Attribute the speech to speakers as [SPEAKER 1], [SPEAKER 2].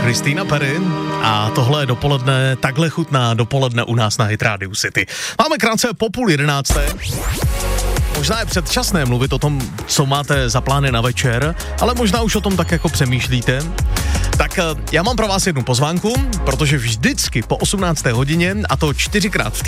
[SPEAKER 1] Christina Perry a tohle dopoledne, takhle chutná dopoledne u nás na Hit Radio City. Máme krátce po 10:30. Možná je předčasné mluvit o tom, co máte za plány na večer, ale možná už o tom tak jako přemýšlíte. Tak já mám pro vás jednu pozvánku, protože vždycky po 18. hodině, a to 4krát v